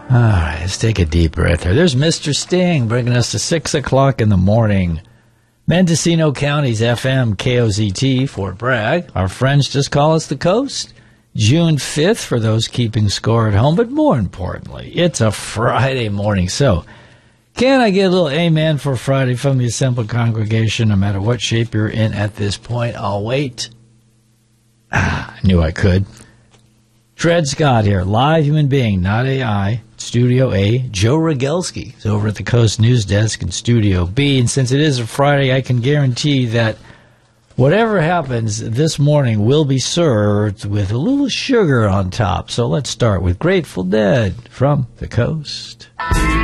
All right, let's take a deep breath here. There's Mr. Sting bringing us to 6 o'clock in the morning. Mendocino County's FM, KOZT, Fort Bragg. Our friends just call us the Coast. June 5th for those keeping score at home. But more importantly, it's a Friday morning. So can I get a little amen for Friday from the assembled congregation, no matter what shape you're in at this point? I'll wait. I knew I could. Dred Scott here, live human being, not AI. Studio A. Joe Rogelski is over at the Coast News Desk in Studio B. And since it is a Friday, I can guarantee that whatever happens this morning will be served with a little sugar on top. So let's start with Grateful Dead from the Coast.